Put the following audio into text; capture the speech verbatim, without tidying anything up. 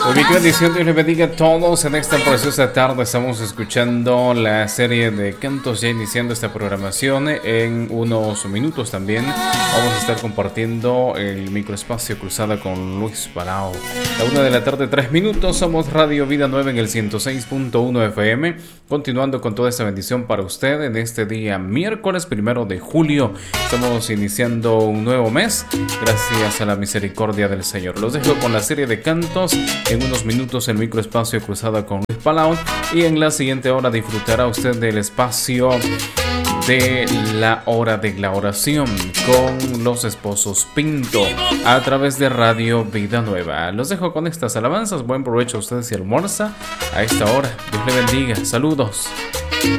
Muy bien, bendición, Dios les bendiga a todos. En esta preciosa tarde estamos escuchando la serie de cantos, ya iniciando esta programación. En unos minutos también vamos a estar compartiendo el microespacio Cruzada con Luis Palau. La una de la tarde, tres minutos. Somos Radio Vida Nueva en el ciento seis punto uno F M. Continuando con toda esta bendición para usted en este día miércoles primero de julio. Estamos iniciando un nuevo mes gracias a la misericordia del Señor. Los dejo con la serie de cantos. En unos minutos el microespacio Cruzada con Luis Palau, y en la siguiente hora disfrutará usted del espacio de la hora de la oración con los esposos Pinto a través de Radio Vida Nueva. Los dejo con estas alabanzas. Buen provecho a ustedes si almuerza a esta hora. Dios le bendiga. Saludos.